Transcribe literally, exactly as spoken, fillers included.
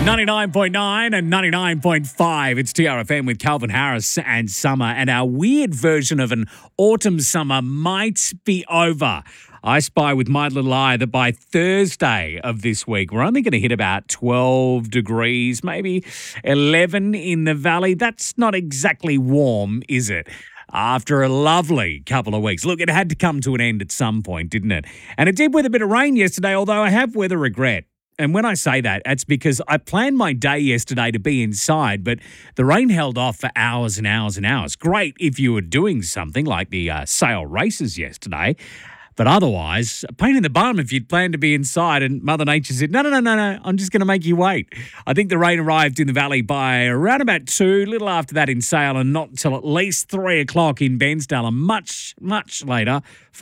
ninety-nine point nine and ninety-nine point five. It's T R F M with Calvin Harris and Summer, and our weird version of an autumn summer might be over. I spy with my little eye that by Thursday of this week, we're only going to hit about twelve degrees, maybe eleven in the valley. That's not exactly warm, is it? After a lovely couple of weeks. Look, it had to come to an end at some point, didn't it? And it did with a bit of rain yesterday, although I have weather regret. And when I say that, it's because I planned my day yesterday to be inside, but the rain held off for hours and hours and hours. Great if you were doing something like the uh, sail races yesterday. But otherwise, a pain in the bum if you'd planned to be inside and Mother Nature said, no, no, no, no, no, I'm just going to make you wait. I think the rain arrived in the valley by around about two, a little after that in Sale, and not until at least three o'clock in Bensdale, and much, much later